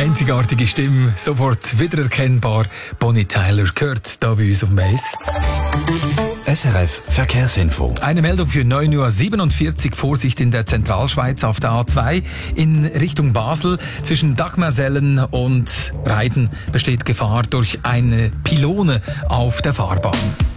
Einzigartige Stimme, sofort wiedererkennbar. Bonnie Tyler gehört da bei uns auf dem Base. SRF Verkehrsinfo. Eine Meldung für 9.47 Uhr. Vorsicht in der Zentralschweiz auf der A2 in Richtung Basel. Zwischen Dagmersellen und Reiden besteht Gefahr durch eine Pylone auf der Fahrbahn.